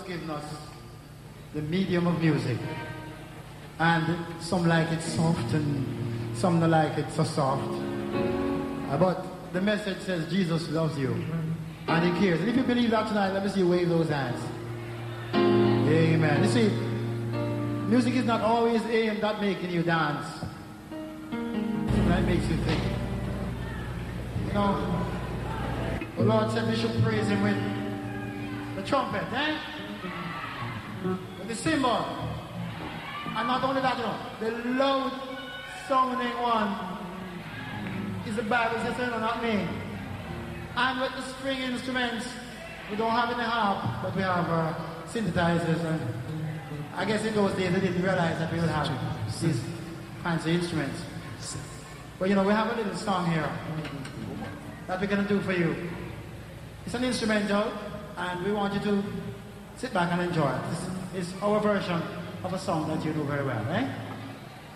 given us the medium of music. And some like it soft and some don't like it so soft. But the message says Jesus loves you and he cares. And if you believe that tonight, let me see you wave those hands. Amen. You see, music is not always aimed at making you dance. That makes you think. You know, the Lord said we should praise him with the trumpet, with the cymbal. And not only that, you know, the loud sounding one is the Bible says, no, not me. And with the string instruments, we don't have any harp, but we have synthesizers. And I guess in those days they didn't realize that we would have these fancy instruments. But you know, we have a little song here that we're going to do for you. It's an instrumental, and we want you to sit back and enjoy it. It's our version of a song that you know very well, eh?